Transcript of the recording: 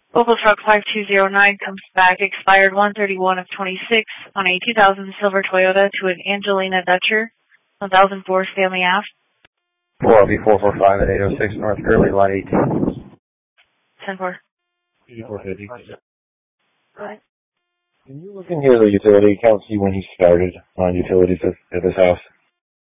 Opel truck 5209 comes back, expired 131 of 26 on a 2000 silver Toyota to an Angelina Dutcher, 1004 Stanley Ave. 4LB445 at 806 North Gurley, lot 18. 10-4. 8450. Go ahead. Can you look in here the utility account, see when he started on utilities at this house?